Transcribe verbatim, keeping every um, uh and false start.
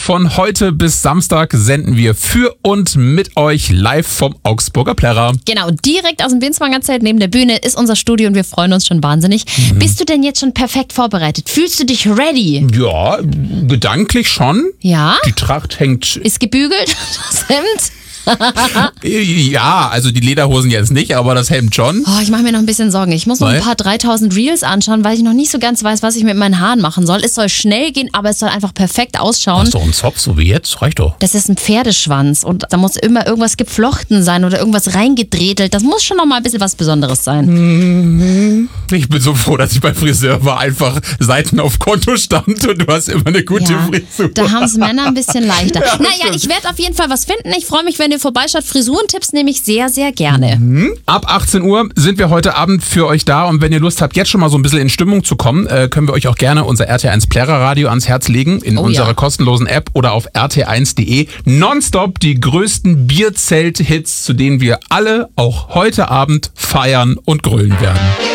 Von heute bis Samstag senden wir für und mit euch live vom Augsburger Plärrer. Genau, direkt aus dem Binswanger Zelt neben der Bühne ist unser Studio und wir freuen uns schon wahnsinnig. Mhm. Bist du denn jetzt schon perfekt vorbereitet? Fühlst du dich ready? Ja, gedanklich schon. Ja? Die Tracht hängt... Ist gebügelt, das Hemd? Ja, also die Lederhosen jetzt nicht, aber das Hemd schon. Oh, ich mache mir noch ein bisschen Sorgen. Ich muss noch ein paar dreitausend Reels anschauen, weil ich noch nicht so ganz weiß, was ich mit meinen Haaren machen soll. Es soll schnell gehen, aber es soll einfach perfekt ausschauen. Hast du einen Zopf, so wie jetzt? Reicht doch. Das ist ein Pferdeschwanz und da muss immer irgendwas geflochten sein oder irgendwas reingedrehtelt. Das muss schon noch mal ein bisschen was Besonderes sein. Ich bin so froh, dass ich beim Friseur war, einfach Seiten auf Konto stand und du hast immer eine gute ja, Frisur. Da haben es Männer ein bisschen leichter. Ja, naja, ich werde auf jeden Fall was finden. Ich freue mich, wenn ihr vorbeischaut. Frisurentipps nehme ich sehr, sehr gerne. Mhm. Ab achtzehn Uhr sind wir heute Abend für euch da und wenn ihr Lust habt, jetzt schon mal so ein bisschen in Stimmung zu kommen, äh, können wir euch auch gerne unser R T eins Plärrer Radio ans Herz legen in oh, unserer ja. kostenlosen App oder auf r t eins punkt d e. Nonstop die größten Bierzelt-Hits, zu denen wir alle auch heute Abend feiern und grölen werden.